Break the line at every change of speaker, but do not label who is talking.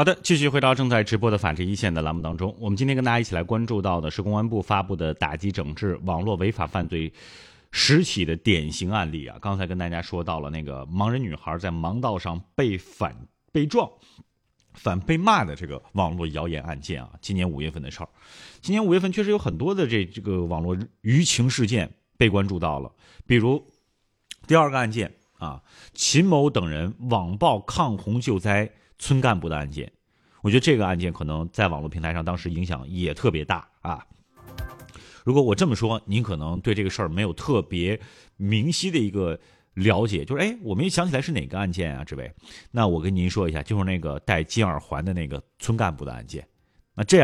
好的，继续回到正在直播的法治一线的栏目当中。我们今天跟大家一起来关注到的是公安部发布的打击整治网络违法犯罪10起的典型案例啊。刚才跟大家说到了那个盲人女孩在盲道上被撞反被骂的这个网络谣言案件啊，今年5月份的事儿。今年5月份确实有很多的这个网络舆情事件被关注到了，比如第2个案件啊，秦某等人网暴抗洪救灾村干部的案件，我觉得这个案件可能在网络平台上当时影响也特别大啊。如果我这么说，您可能对这个事儿没有特别明晰的一个了解，就是我没想起来是哪个案件啊，这位。那我跟您说一下，就是那个戴金耳环的那个村干部的案件。那这样